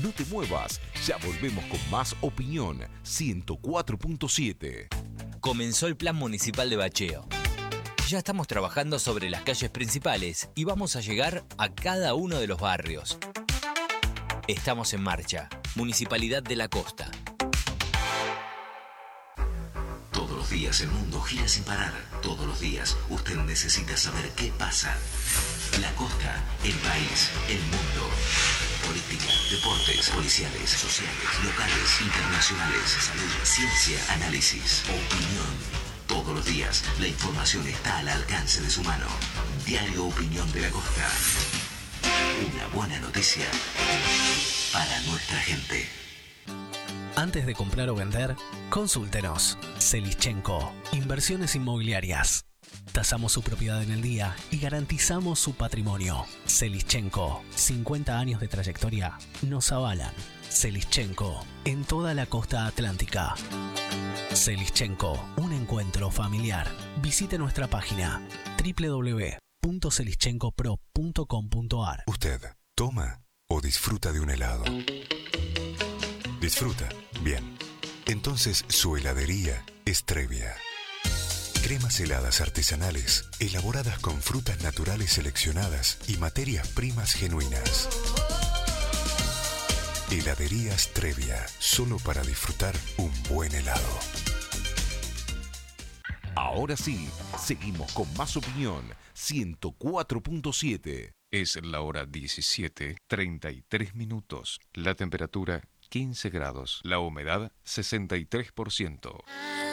No te muevas, ya volvemos con más Opinión 104.7. Comenzó el Plan Municipal de Bacheo. Ya estamos trabajando sobre las calles principales y vamos a llegar a cada uno de los barrios. Estamos en marcha. Municipalidad de la Costa. Todos los días el mundo gira sin parar. Todos los días usted necesita saber qué pasa. La Costa, el país, el mundo. Política, deportes, policiales, sociales, locales, internacionales, salud, ciencia, análisis, opinión. Todos los días la información está al alcance de su mano. Diario Opinión de la Costa. Una buena noticia para nuestra gente. Antes de comprar o vender, consúltenos. Selischenko, Inversiones Inmobiliarias. Tasamos su propiedad en el día y garantizamos su patrimonio. Selischenko, 50 años de trayectoria nos avalan. Selischenko, en toda la costa atlántica. Selischenko, un encuentro familiar. Visite nuestra página www.selischenkopro.com.ar. ¿Usted toma o disfruta de un helado? Disfruta, bien. Entonces su heladería es Trevia. Cremas heladas artesanales, elaboradas con frutas naturales seleccionadas y materias primas genuinas. Heladerías Trevia, solo para disfrutar un buen helado. Ahora sí, seguimos con más Opinión 104.7. Es la hora 17:33 minutos. La temperatura 15 grados. La humedad 63%.